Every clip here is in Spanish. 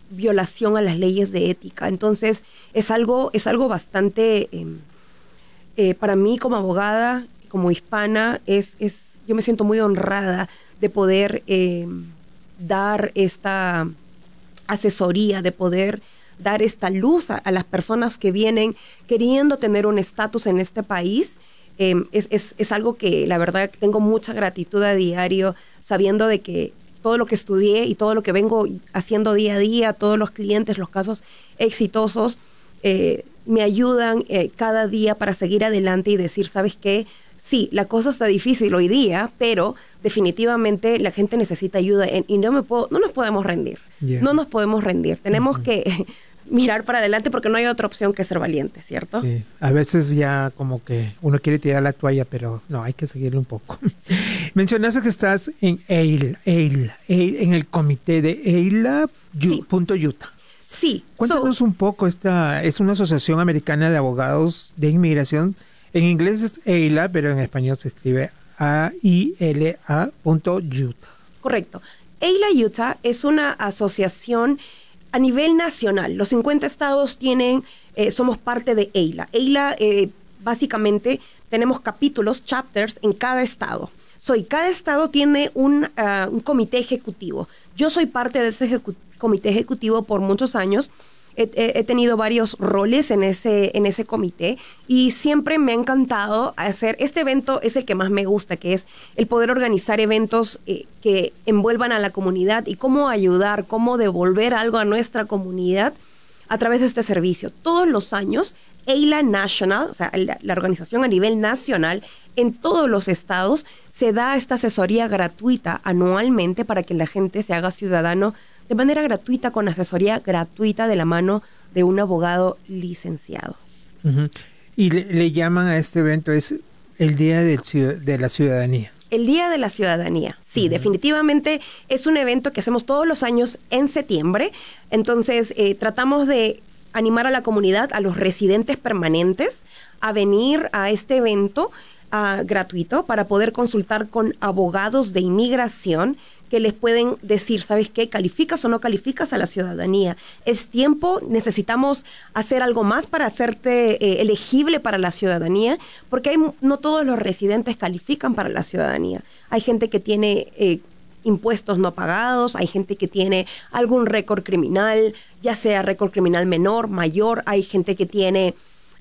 violación a las leyes de ética. Entonces, es algo bastante, para mí como abogada, como hispana, yo me siento muy honrada de poder dar esta asesoría, de poder dar esta luz a las personas que vienen queriendo tener un estatus en este país. Es algo que la verdad tengo mucha gratitud a diario, sabiendo de que todo lo que estudié y todo lo que vengo haciendo día a día, todos los clientes, los casos exitosos, me ayudan cada día para seguir adelante y decir, ¿sabes qué? Sí, la cosa está difícil hoy día, pero definitivamente la gente necesita ayuda y no nos podemos rendir. Yeah. No nos podemos rendir. Tenemos que mirar para adelante porque no hay otra opción que ser valiente, ¿cierto? Sí. A veces ya como que uno quiere tirar la toalla, pero no, hay que seguirle un poco. Sí. Mencionaste que estás en EILA, en el comité de EILA.Utah. Sí. Cuéntanos un poco, esta es una asociación americana de abogados de inmigración. En inglés es EILA, pero en español se escribe AILA.Utah. Correcto. EILA Utah es una asociación a nivel nacional. Los 50 estados somos parte de EILA. EILA, básicamente, tenemos capítulos, chapters, en cada estado. Cada estado tiene un comité ejecutivo. Yo soy parte de ese comité ejecutivo por muchos años. He tenido varios roles en ese comité y siempre me ha encantado hacer este evento. Es el que más me gusta, que es el poder organizar eventos que envuelvan a la comunidad y cómo ayudar, cómo devolver algo a nuestra comunidad a través de este servicio. Todos los años, EILA National, o sea, la organización a nivel nacional, en todos los estados, se da esta asesoría gratuita anualmente para que la gente se haga ciudadano de manera gratuita, con asesoría gratuita de la mano de un abogado licenciado. Uh-huh. Y le llaman a este evento, es el Día de la Ciudadanía. El Día de la Ciudadanía, sí, definitivamente es un evento que hacemos todos los años en septiembre. Entonces, tratamos de animar a la comunidad, a los residentes permanentes, a venir a este evento gratuito para poder consultar con abogados de inmigración que les pueden decir, ¿sabes qué? ¿Calificas o no calificas a la ciudadanía? Es tiempo, necesitamos hacer algo más para hacerte elegible para la ciudadanía, porque no todos los residentes califican para la ciudadanía. Hay gente que tiene impuestos no pagados, hay gente que tiene algún récord criminal, ya sea récord criminal menor, mayor, hay gente que tiene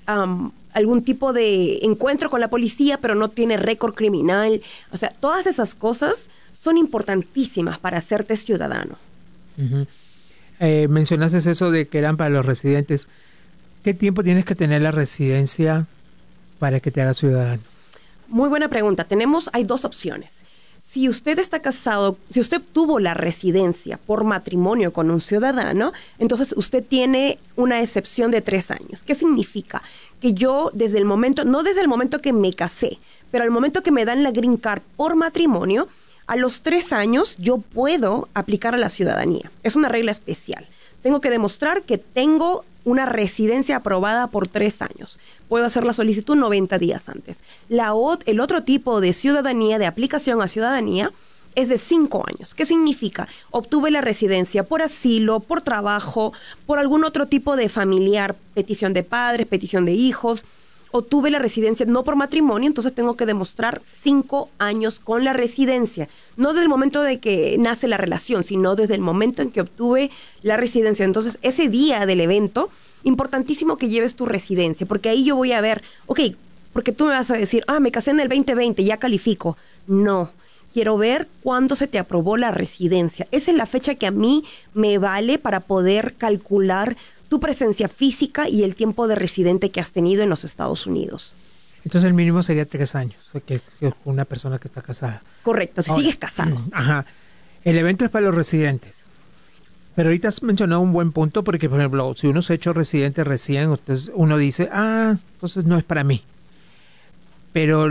algún tipo de encuentro con la policía, pero no tiene récord criminal. O sea, todas esas cosas son importantísimas para hacerte ciudadano. Uh-huh. Mencionaste eso de que eran para los residentes. ¿Qué tiempo tienes que tener la residencia para que te hagas ciudadano? Muy buena pregunta. Hay dos opciones. Si usted está casado, si usted tuvo la residencia por matrimonio con un ciudadano, entonces usted tiene una excepción de 3 años. ¿Qué significa? Que yo no desde el momento que me casé, pero al momento que me dan la green card por matrimonio, a los 3 años yo puedo aplicar a la ciudadanía. Es una regla especial. Tengo que demostrar que tengo una residencia aprobada por 3 años. Puedo hacer la solicitud 90 días antes. El otro tipo de ciudadanía, de aplicación a ciudadanía, es de 5 años. ¿Qué significa? Obtuve la residencia por asilo, por trabajo, por algún otro tipo de familiar, petición de padres, petición de hijos. Obtuve la residencia no por matrimonio, entonces tengo que demostrar 5 años con la residencia. No desde el momento de que nace la relación, sino desde el momento en que obtuve la residencia. Entonces, ese día del evento, importantísimo que lleves tu residencia, porque ahí yo voy a ver, porque tú me vas a decir, me casé en el 2020, ya califico. No, quiero ver cuándo se te aprobó la residencia. Esa es la fecha que a mí me vale para poder calcular tu presencia física y el tiempo de residente que has tenido en los Estados Unidos. Entonces el mínimo sería 3 años, que una persona que está casada. Correcto, si sigues casado. Ajá. El evento es para los residentes. Pero ahorita has mencionado un buen punto porque, por ejemplo, si uno se ha hecho residente recién, uno dice, entonces no es para mí. Pero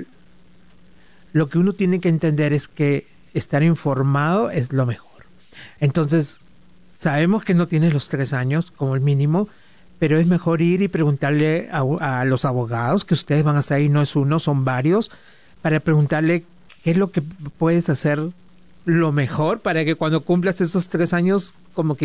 lo que uno tiene que entender es que estar informado es lo mejor. Entonces, sabemos que no tienes los 3 años como el mínimo, pero es mejor ir y preguntarle a los abogados, que ustedes van a estar ahí, no es uno, son varios, para preguntarle qué es lo que puedes hacer lo mejor para que cuando cumplas esos 3 años como que